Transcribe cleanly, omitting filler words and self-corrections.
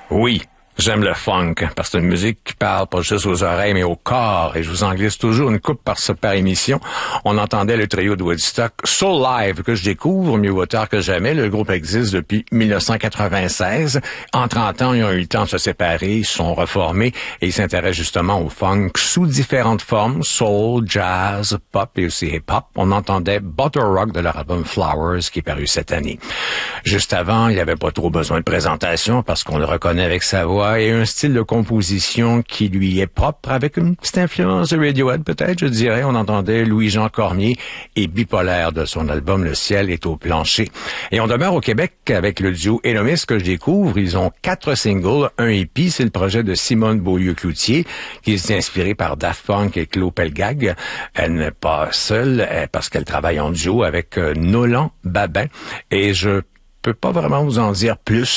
Oui, j'aime le funk, parce que c'est une musique qui parle pas juste aux oreilles, mais au corps, et je vous en glisse toujours une coupe par émission. On entendait le trio de Woodstock, Soul Live, que je découvre, mieux vaut tard que jamais. Le groupe existe depuis 1996. En 30 ans, ils ont eu le temps de se séparer, ils se sont reformés, et ils s'intéressent justement au funk sous différentes formes, soul, jazz, pop et aussi hip-hop. On entendait Butter Rock de leur album Flowers, qui est paru cette année. Juste avant, il n'y avait pas trop besoin de présentation, parce qu'on le reconnaît avec sa voix, et un style de composition qui lui est propre, avec une petite influence de Radiohead peut-être, je dirais. On entendait Louis-Jean Cormier et Bipolaire de son album Le ciel est au plancher. Et on demeure au Québec avec le duo Elomis que je découvre. Ils ont 4 singles, un EP, c'est le projet de Simone Beaulieu-Cloutier, qui est inspiré par Daft Punk et Claude Pelgag. Elle n'est pas seule, parce qu'elle travaille en duo avec Nolan Babin. Et je peux pas vraiment vous en dire plus.